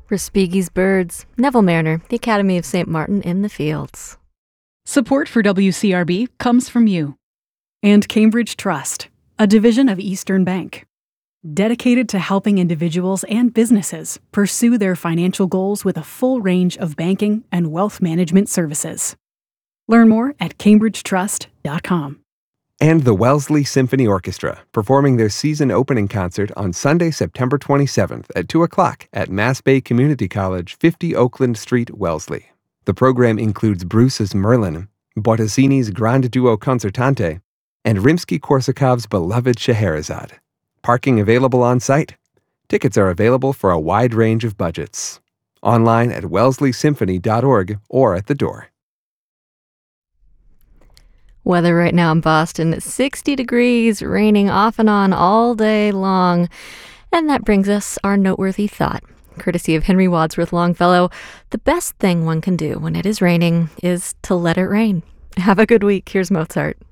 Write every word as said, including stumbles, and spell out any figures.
Respighi's Birds, Neville Mariner, the Academy of Saint Martin in the Fields. Support for W C R B comes from you. And Cambridge Trust, a division of Eastern Bank, dedicated to helping individuals and businesses pursue their financial goals with a full range of banking and wealth management services. Learn more at cambridge trust dot com. And the Wellesley Symphony Orchestra, performing their season opening concert on Sunday, September twenty-seventh at two o'clock at Mass Bay Community College, fifty Oakland Street, Wellesley. The program includes Bruce's Merlin, Bottesini's Grande Duo Concertante, and Rimsky-Korsakov's beloved Scheherazade. Parking available on site. Tickets are available for a wide range of budgets. Online at wellesley symphony dot org or at the door. Weather right now in Boston, sixty degrees, raining off and on all day long. And that brings us our noteworthy thought. Courtesy of Henry Wadsworth Longfellow, the best thing one can do when it is raining is to let it rain. Have a good week. Here's Mozart.